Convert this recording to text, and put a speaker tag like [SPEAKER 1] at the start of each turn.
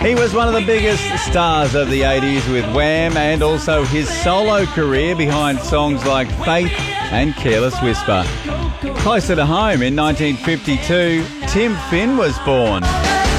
[SPEAKER 1] He was one of the biggest stars of the 80s with Wham, and also his solo career behind songs like Faith and Careless Whisper. Closer to home, in 1952, Tim Finn was born.